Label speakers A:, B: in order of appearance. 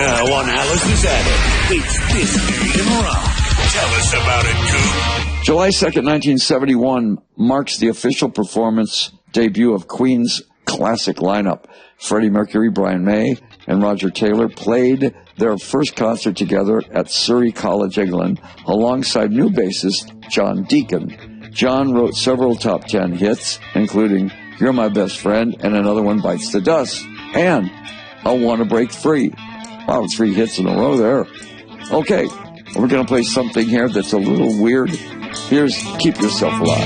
A: Now on Alice's Attic, it's Disney and Rock. Tell us about it, Coop.
B: July 2nd, 1971 marks the official performance debut of Queen's classic lineup. Freddie Mercury, Brian May, and Roger Taylor played their first concert together at Surrey College, England, alongside new bassist John Deacon. John wrote several top 10 hits, including You're My Best Friend and Another One Bites the Dust, and I Want to Break Free. Wow, 3 hits in a row there. Okay, we're going to play something here that's a little weird. Here's Keep Yourself Alive.